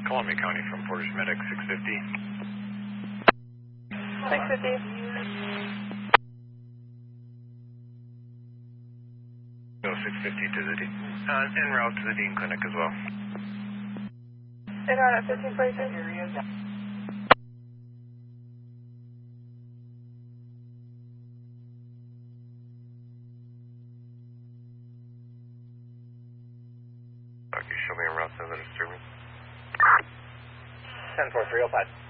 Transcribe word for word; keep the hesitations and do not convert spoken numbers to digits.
Columbia County from Portage Medic, six fifty. six fifty. Go six fifty to the Dean, uh, en route to the Dean Clinic as well. En route at fifteen forty-two. Okay, show me en route to the disturbance. ten four three oh five.